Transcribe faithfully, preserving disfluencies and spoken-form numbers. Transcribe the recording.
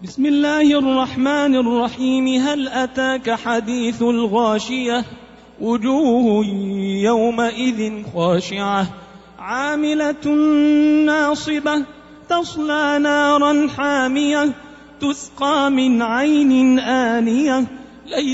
بسم الله الرحمن الرحيم. هل أتاك حديث الغاشية؟ وجوه يومئذ خاشعة عاملة ناصبة تصلى نارا حامية تسقى من عين آنية ليس